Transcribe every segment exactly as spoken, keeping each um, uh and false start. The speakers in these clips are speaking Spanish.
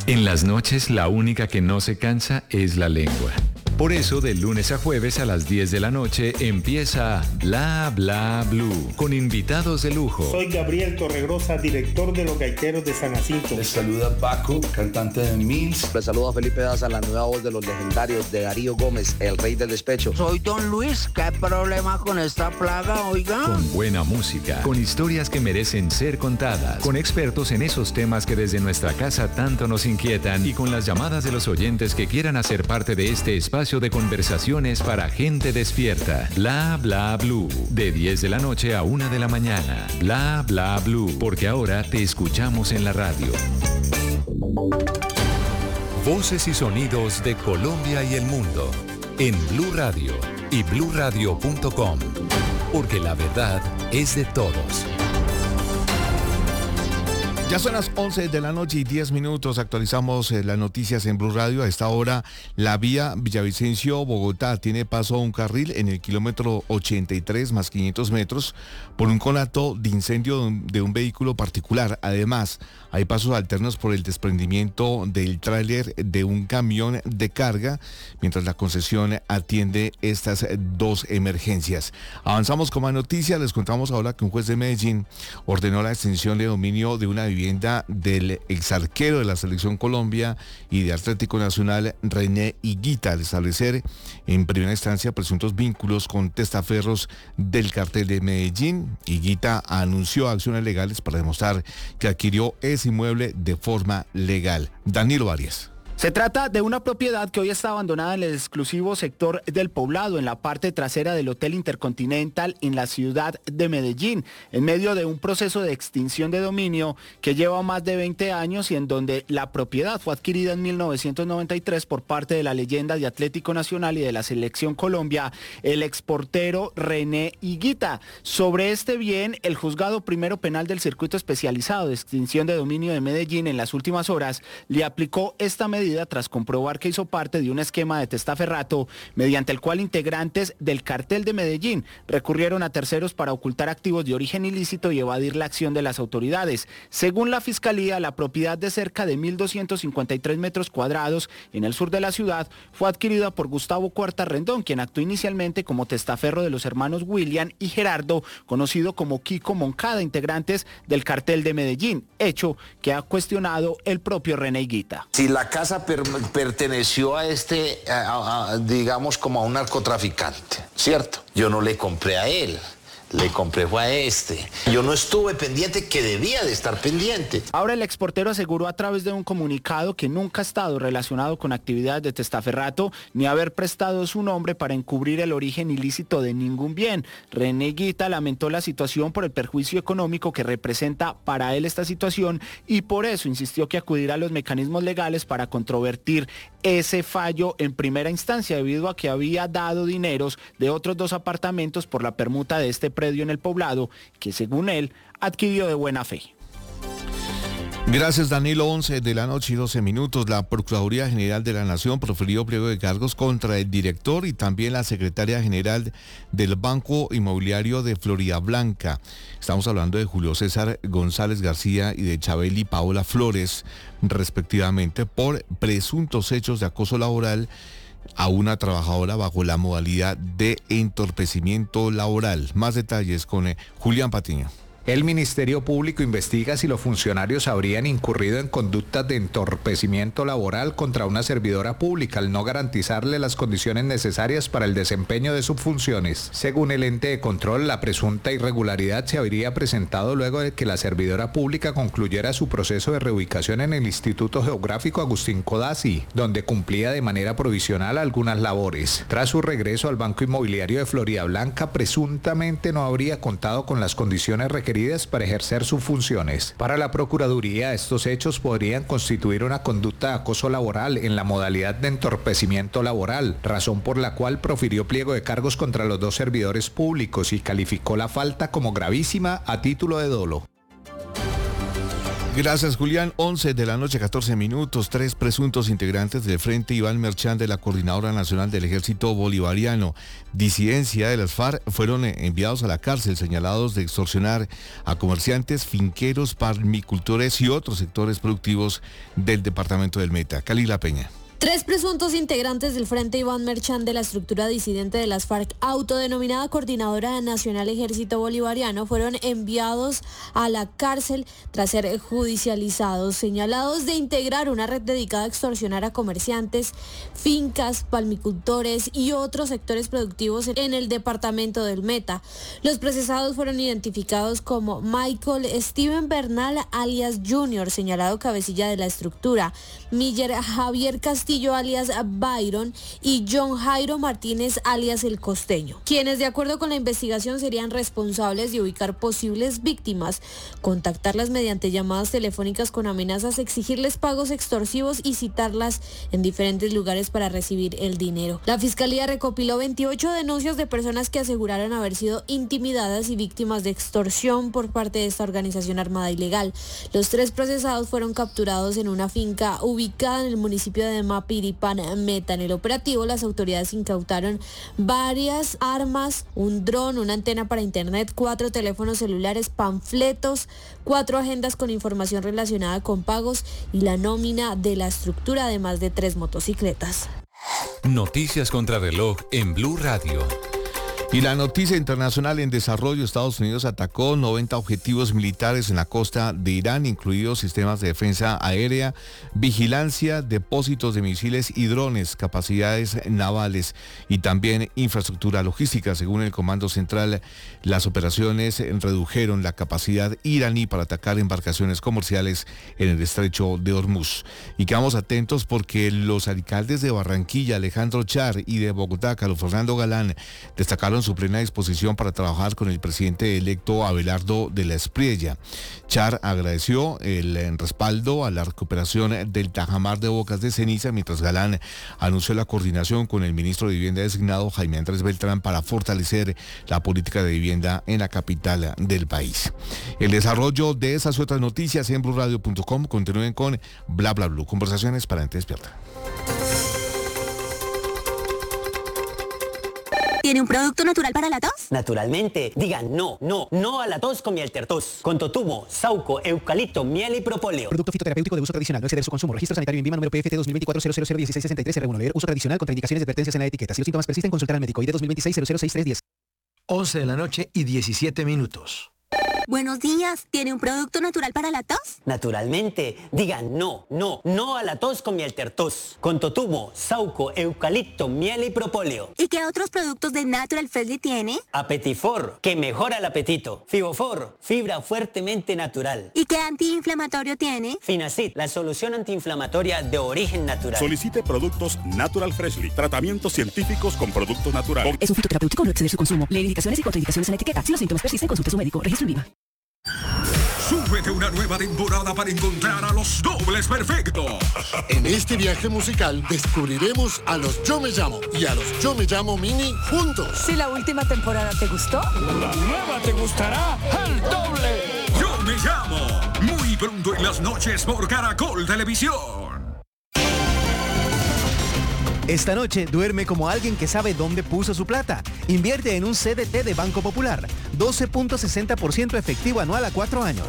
En las noches, la única que no se cansa es la lengua. Por eso, de lunes a jueves a las diez de la noche empieza Bla Bla Blue, con invitados de lujo. Soy Gabriel Torregrosa, director de Los Gaiteros de San Jacinto. Les saluda Paco, cantante de Mills. Les saluda Felipe Daza, la nueva voz de los legendarios de Darío Gómez, el rey del despecho. Soy Don Luis, ¿qué problema con esta plaga, oiga? Con buena música, con historias que merecen ser contadas, con expertos en esos temas que desde nuestra casa tanto nos inquietan y con las llamadas de los oyentes que quieran hacer parte de este espacio de conversaciones para gente despierta. Bla Bla Blue, de diez de la noche a una de la mañana. Bla Bla Blue, porque ahora te escuchamos en la radio. Voces y sonidos de Colombia y el mundo en Blue Radio y blue radio punto com, porque la verdad es de todos. Ya son las once de la noche y diez minutos. Actualizamos eh, las noticias en Blue Radio. A esta hora, la vía Villavicencio-Bogotá tiene paso a un carril en el kilómetro ochenta y tres más quinientos metros por un conato de incendio de un, de un vehículo particular. Además, hay pasos alternos por el desprendimiento del tráiler de un camión de carga, mientras la concesión atiende estas dos emergencias. Avanzamos con más noticias. Les contamos ahora que un juez de Medellín ordenó la extensión de dominio de una vivienda del exarquero de la Selección Colombia y de Atlético Nacional, René Higuita, al establecer en primera instancia presuntos vínculos con testaferros del cartel de Medellín. Higuita anunció acciones legales para demostrar que adquirió ese inmueble de forma legal. Danilo Arias. Se trata de una propiedad que hoy está abandonada en el exclusivo sector del Poblado, en la parte trasera del Hotel Intercontinental en la ciudad de Medellín, en medio de un proceso de extinción de dominio que lleva más de veinte años y en donde la propiedad fue adquirida en mil novecientos noventa y tres por parte de la leyenda de Atlético Nacional y de la Selección Colombia, el exportero René Higuita. Sobre este bien, el Juzgado Primero Penal del Circuito Especializado de Extinción de Dominio de Medellín en las últimas horas le aplicó esta medida tras comprobar que hizo parte de un esquema de testaferrato mediante el cual integrantes del cartel de Medellín recurrieron a terceros para ocultar activos de origen ilícito y evadir la acción de las autoridades. Según la Fiscalía, la propiedad de cerca de mil doscientos cincuenta y tres metros cuadrados en el sur de la ciudad fue adquirida por Gustavo Cuarta Rendón, quien actuó inicialmente como testaferro de los hermanos William y Gerardo, conocido como Kiko Moncada, integrantes del cartel de Medellín, hecho que ha cuestionado el propio René Higuita. Si la casa Per, perteneció a este, a, a, digamos, como a un narcotraficante, ¿cierto? Yo no le compré a él, le compré fue a este. Yo no estuve pendiente, que debía de estar pendiente. Ahora el exportero aseguró a través de un comunicado que nunca ha estado relacionado con actividades de testaferrato ni haber prestado su nombre para encubrir el origen ilícito de ningún bien. René Higuita lamentó la situación por el perjuicio económico que representa para él esta situación y por eso insistió que acudirá a los mecanismos legales para controvertir ese fallo en primera instancia, debido a que había dado dineros de otros dos apartamentos por la permuta de este predio en el Poblado, que según él adquirió de buena fe. Gracias, Danilo. once de la noche y doce minutos. La Procuraduría General de la Nación profirió pliego de cargos contra el director y también la secretaria general del Banco Inmobiliario de Floridablanca. Estamos hablando de Julio César González García y de Chabeli Paola Flores, respectivamente, por presuntos hechos de acoso laboral a una trabajadora bajo la modalidad de entorpecimiento laboral. Más detalles con eh, Julián Patiño. El Ministerio Público investiga si los funcionarios habrían incurrido en conductas de entorpecimiento laboral contra una servidora pública al no garantizarle las condiciones necesarias para el desempeño de sus funciones. Según el ente de control, la presunta irregularidad se habría presentado luego de que la servidora pública concluyera su proceso de reubicación en el Instituto Geográfico Agustín Codazzi, donde cumplía de manera provisional algunas labores. Tras su regreso al Banco Inmobiliario de Floridablanca, presuntamente no habría contado con las condiciones requeridas para ejercer sus funciones. Para la Procuraduría, estos hechos podrían constituir una conducta de acoso laboral en la modalidad de entorpecimiento laboral, razón por la cual profirió pliego de cargos contra los dos servidores públicos y calificó la falta como gravísima a título de dolo. Gracias, Julián. once de la noche, catorce minutos. Tres presuntos integrantes del Frente Iván Merchán de la Coordinadora Nacional del Ejército Bolivariano, disidencia de las FARC, fueron enviados a la cárcel señalados de extorsionar a comerciantes, finqueros, palmicultores y otros sectores productivos del departamento del Meta. Calila Peña. Tres presuntos integrantes del Frente Iván Merchán de la estructura disidente de las FARC, autodenominada Coordinadora Nacional Ejército Bolivariano, fueron enviados a la cárcel tras ser judicializados, señalados de integrar una red dedicada a extorsionar a comerciantes, fincas, palmicultores y otros sectores productivos en el departamento del Meta. Los procesados fueron identificados como Michael Steven Bernal, alias Junior, señalado cabecilla de la estructura, Miller Javier Castillo, alias Byron, y John Jairo Martínez, alias El Costeño, quienes de acuerdo con la investigación serían responsables de ubicar posibles víctimas, contactarlas mediante llamadas telefónicas con amenazas, exigirles pagos extorsivos y citarlas en diferentes lugares para recibir el dinero. La Fiscalía recopiló veintiocho denuncias de personas que aseguraron haber sido intimidadas y víctimas de extorsión por parte de esta organización armada ilegal. Los tres procesados fueron capturados en una finca ubicada en el municipio de Mapiripán, Meta. En el operativo, las autoridades incautaron varias armas, un dron, una antena para internet, cuatro teléfonos celulares, panfletos, cuatro agendas con información relacionada con pagos y la nómina de la estructura, además de tres motocicletas. Noticias contra reloj en Blue Radio. Y la noticia internacional en desarrollo: Estados Unidos atacó noventa objetivos militares en la costa de Irán, incluidos sistemas de defensa aérea, vigilancia, depósitos de misiles y drones, capacidades navales y también infraestructura logística. Según el Comando Central, las operaciones redujeron la capacidad iraní para atacar embarcaciones comerciales en el estrecho de Hormuz. Y quedamos atentos porque los alcaldes de Barranquilla, Alejandro Char, y de Bogotá, Carlos Fernando Galán, destacaron su plena disposición para trabajar con el presidente electo Abelardo de la Espriella. Char agradeció el respaldo a la recuperación del tajamar de Bocas de Ceniza, mientras Galán anunció la coordinación con el ministro de Vivienda designado, Jaime Andrés Beltrán, para fortalecer la política de vivienda en la capital del país. El desarrollo de esas y otras noticias en blue radio punto com. Continúen con Bla Bla Blue, conversaciones para gente despierta. ¿Tiene un producto natural para la tos? Naturalmente. Digan no, no, no a la tos con Mieltertos. Con totumo, sauco, eucalipto, miel y propóleo. Producto fitoterapéutico de uso tradicional. No exceder su consumo. Registro sanitario en INVIMA número P F T dos mil veinticuatro cero cero cero dieciséis sesenta y tres R uno. Leer uso tradicional. Contraindicaciones y advertencias en la etiqueta. Si los síntomas persisten, consultar al médico. I D dos mil veintiséis cero cero seis tres diez. once de la noche y diecisiete minutos. Buenos días. ¿Tiene un producto natural para la tos? Naturalmente. Digan no, no, no a la tos con Mieltertos. Con totumo, sauco, eucalipto, miel y propóleo. ¿Y qué otros productos de Natural Freshly tiene? Apetifor, que mejora el apetito. Fibofor, fibra fuertemente natural. ¿Y qué antiinflamatorio tiene? Finacid, la solución antiinflamatoria de origen natural. Solicite productos Natural Freshly. Tratamientos científicos con productos naturales. Es un fitoterapéutico, no exceder su consumo. Leer indicaciones y contraindicaciones en la etiqueta. Si los síntomas persisten, consulte a su médico. Registro INVIMA. Súbete una nueva temporada para encontrar a los dobles perfectos. En este viaje musical descubriremos a los Yo Me Llamo y a los Yo Me Llamo Mini juntos. Si la última temporada te gustó, la nueva te gustará al doble. Yo Me Llamo, muy pronto en las noches por Caracol Televisión. Esta noche duerme como alguien que sabe dónde puso su plata. Invierte en un C D T de Banco Popular. doce punto sesenta por ciento efectivo anual a cuatro años.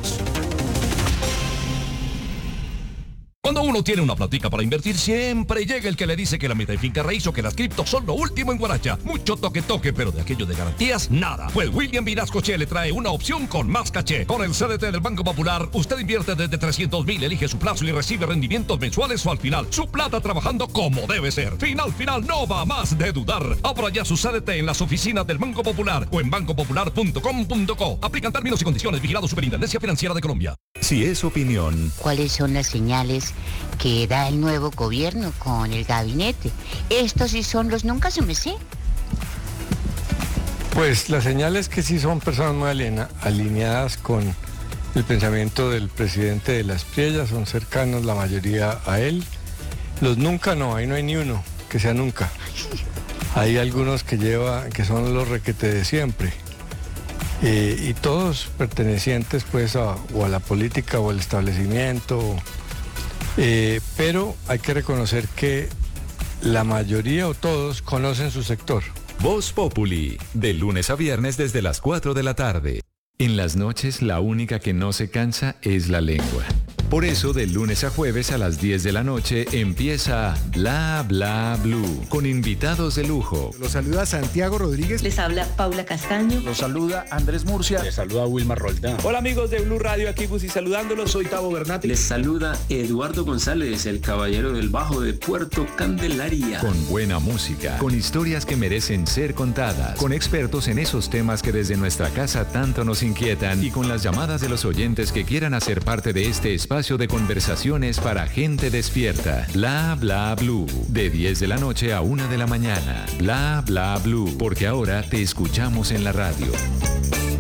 Cuando uno tiene una platica para invertir, siempre llega el que le dice que la meta de finca raíz o que las criptos son lo último en Guaracha. Mucho toque toque, pero de aquello de garantías, nada. Pues William Vinasco Che le trae una opción con más caché. Con el C D T del Banco Popular, usted invierte desde trescientos mil, elige su plazo y recibe rendimientos mensuales o al final. Su plata trabajando como debe ser. Final, final, no va más de dudar. Abra ya su C D T en las oficinas del Banco Popular o en banco popular punto com punto co. Aplican términos y condiciones. Vigilado Superintendencia Financiera de Colombia. Si es opinión. ¿Cuáles son las señales que da el nuevo gobierno con el gabinete? Estos sí son los nunca se me sé. Pues las señales que sí son personas muy alena, alineadas con el pensamiento del presidente de la Espriella, son cercanos la mayoría a él. Los nunca no, ahí no hay ni uno que sea nunca. Hay algunos que lleva, que son los requete de siempre. eh, y todos pertenecientes pues a, o a la política o al establecimiento, eh, pero hay que reconocer que la mayoría o todos conocen su sector. Voz Populi, de lunes a viernes desde las cuatro de la tarde. En las noches la única que no se cansa es la lengua. Por eso, de lunes a jueves a las diez de la noche empieza Bla Bla Blue, con invitados de lujo. Los saluda Santiago Rodríguez. Les habla Paula Castaño. Los saluda Andrés Murcia. Les saluda Wilmar Roldán. Hola amigos de Blue Radio, aquí Gusi saludándolos. Soy Tavo Bernati. Les saluda Eduardo González, el caballero del bajo de Puerto Candelaria. Con buena música, con historias que merecen ser contadas, con expertos en esos temas que desde nuestra casa tanto nos inquietan y con las llamadas de los oyentes que quieran hacer parte de este espacio de conversaciones para gente despierta. Bla Bla Blue, de diez de la noche a una de la mañana. Bla Bla Blue, porque ahora te escuchamos en la radio.